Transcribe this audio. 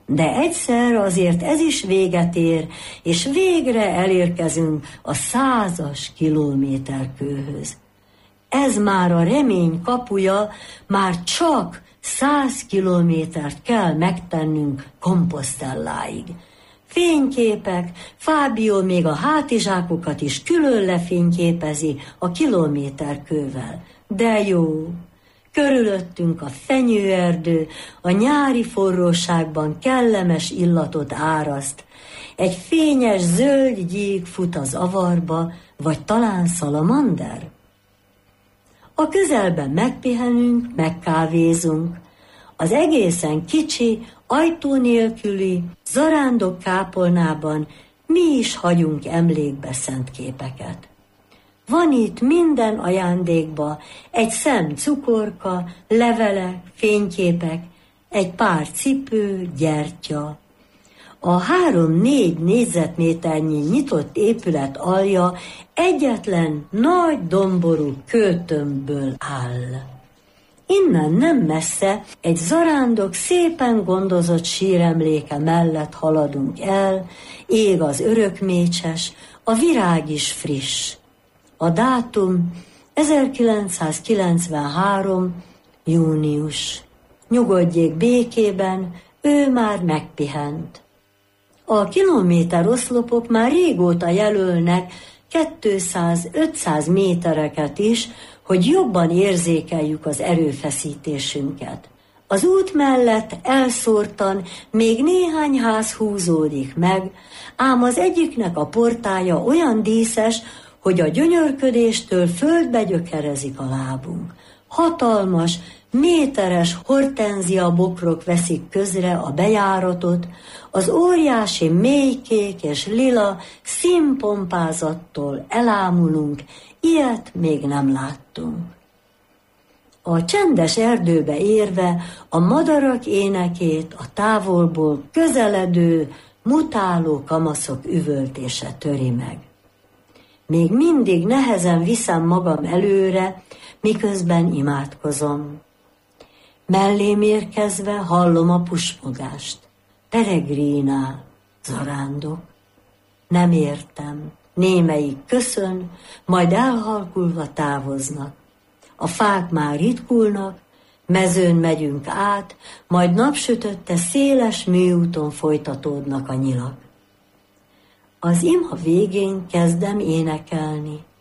De egyszer azért ez is véget ér, és végre elérkezünk a 100-as kilométerkőhöz. Ez már a remény kapuja, már csak 100 kilométert kell megtennünk Compostelláig. Fényképek, Fábio még a hátizsákokat is külön lefényképezi a kilométerkővel. De jó! Körülöttünk a fenyőerdő, a nyári forróságban kellemes illatot áraszt. Egy fényes zöld gyík fut az avarba, vagy talán szalamander? A közelben megpihenünk, megkávézunk. Az egészen kicsi, ajtó nélküli, zarándok kápolnában mi is hagyunk emlékbe szent képeket. Van itt minden ajándékba, egy szem cukorka, levelek, fényképek, egy pár cipő, gyertya. A 3-4 négyzetméternyi nyitott épület alja egyetlen nagy domború kőtömbből áll. Innen nem messze egy zarándok szépen gondozott síremléke mellett haladunk el, ég az örökmécses, a virág is friss. A dátum 1993. június. Nyugodjék békében, ő már megpihent. A kilométer oszlopok már régóta jelölnek 200-500 métereket is, hogy jobban érzékeljük az erőfeszítésünket. Az út mellett elszórtan még néhány ház húzódik meg, ám az egyiknek a portája olyan díszes, hogy a gyönyörködéstől földbe gyökerezik a lábunk. Hatalmas, méteres hortenzia bokrok veszik közre a bejáratot, az óriási mélykék és lila színpompázattól elámulunk, ilyet még nem láttunk. A csendes erdőbe érve a madarak énekét a távolból közeledő, mutáló kamaszok üvöltése töri meg. Még mindig nehezen viszem magam előre, miközben imádkozom. Mellém érkezve hallom a pusmogást. Peregrina, zarándok. Nem értem. Némelyik köszön, majd elhalkulva távoznak. A fák már ritkulnak, mezőn megyünk át, majd napsütötte széles műúton folytatódnak a nyilak. Az ima végén kezdem énekelni.